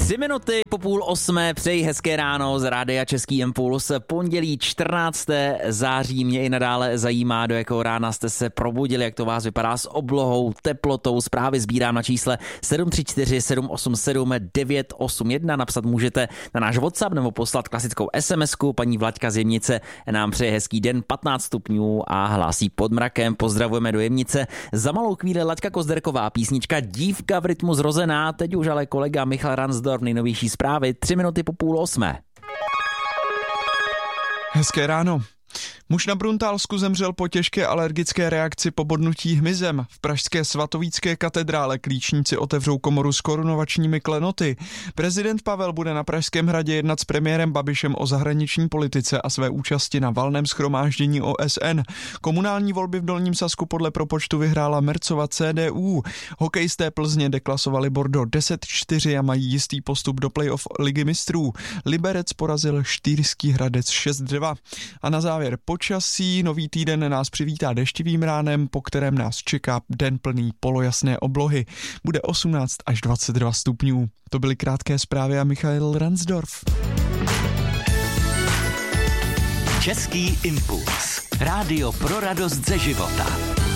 3 minuty po 7:30, přeji hezké ráno z rádia Český Impuls. Pondělí 14. září, mě i nadále zajímá, do jakého rána jste se probudili, jak to vás vypadá s oblohou, teplotou. Zprávy sbírám na čísle 734 787 981. Napsat můžete na náš WhatsApp nebo poslat klasickou SMS-ku. Paní Vlaďka z Jemnice nám přeje hezký den, 15 stupňů a hlásí pod mrakem. Pozdravujeme do Jemnice. Za malou chvíli Laďka Kozderková, písnička Dívka v rytmu zrozená, teď už ale kolega Michal Ransdorf, nejnovější zprávy, 3 minuty po 7:30. Hezké ráno. Muž na Bruntálsku zemřel po těžké alergické reakci po bodnutí hmyzem. V pražské svatovícké katedrále klíčníci otevřou komoru s korunovačními klenoty. Prezident Pavel bude na Pražském hradě jednat s premiérem Babišem o zahraniční politice a své účasti na valném shromáždění OSN. Komunální volby v Dolním Sasku podle propočtu vyhrála Mercova CDU. Hokejisté Plzně deklasovali Bordeaux 10-4 a mají jistý postup do playoff Ligy mistrů. Liberec porazil Štýrský Hradec 6-2. A na závěr počasí. Nový týden nás přivítá deštivým ránem, po kterém nás čeká den plný polojasné oblohy. Bude 18 až 22 stupňů. To byly krátké zprávy a Michael Ransdorf. Český Impuls. Rádio pro radost ze života.